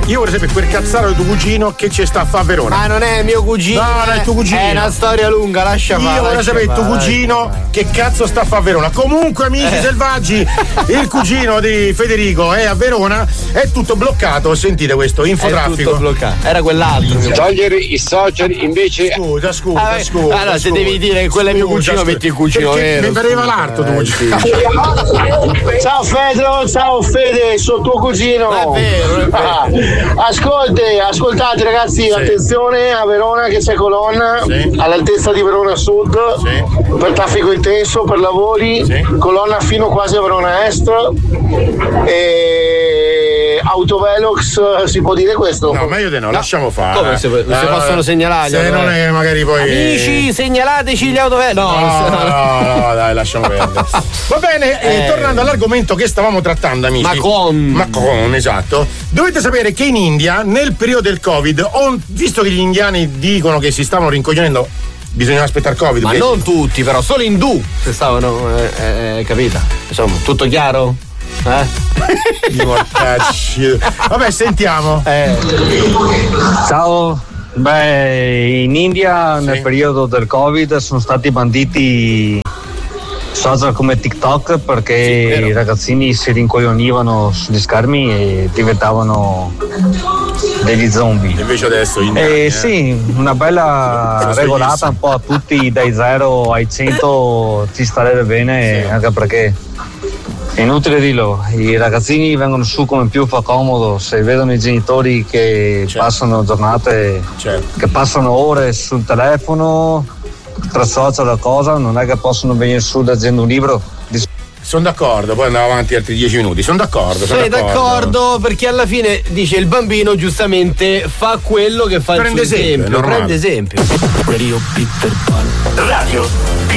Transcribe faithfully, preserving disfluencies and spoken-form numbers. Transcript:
io vorrei sapere quel cazzaro di tuo cugino che ci sta a fa a Verona. Ma non è mio cugino. No, non è tuo cugino. È una storia lunga, lascia fare. Io vorrei sapere il tuo cugino che cazzo sta a fa a Verona. Comunque, amici eh. selvaggi, il cugino di Federico è a Verona, è tutto bloccato. Sentite questo infotraffico. È tutto bloccato. Era quell'altro. Togliere i social invece. Scusa, scusa, ah, scusa. Allora, scusa, se devi dire che quello è mio cugino, scusa, metti il cugino vero. Mi pareva l'arto tuo cugino. Ciao Fedro, ciao Fede, sono tuo cugino. È vero, è vero. Ascolti, ascoltate ragazzi, sì. Attenzione a Verona che c'è colonna sì. all'altezza di Verona Sud sì. per traffico intenso, per lavori, sì. colonna fino quasi a Verona Est e autovelox, si può dire questo? No, meglio di no, no. lasciamo fare. Come se, se no, possono segnalare? Se non è magari poi. Amici, segnalateci gli autovelox. No, no, no, no, no, dai, lasciamo perdere. Va bene, eh. Eh, tornando all'argomento che stavamo trattando, amici. Macron. Macron, esatto. Dovete sapere che in India, nel periodo del Covid, on, visto che gli indiani dicono che si stavano rincoglionendo, bisogna aspettare il Covid. Ma perché... non tutti, però, solo indù se stavano, eh, eh, capita? Insomma, tutto chiaro? Eh? Vabbè, sentiamo. Eh. Ciao. Beh, in India sì. nel periodo del Covid sono stati banditi social come TikTok perché sì, i ragazzini si rincoglionivano sugli schermi e diventavano degli zombie. Invece adesso in eh, eh. Sì, una bella regolata un po' a tutti dai zero ai cento ci starebbe bene sì. anche perché è inutile dirlo, i ragazzini vengono su come più fa comodo, se vedono i genitori che certo. passano giornate, certo. che passano ore sul telefono, tra social e cosa, non è che possono venire su leggendo un libro. Sono d'accordo, poi andiamo avanti altri dieci minuti, sono d'accordo. Sono Sei d'accordo. d'accordo perché alla fine dice il bambino giustamente fa quello che fa prende il suo esempio, esempio prende esempio. Radio Peter Pan. Radio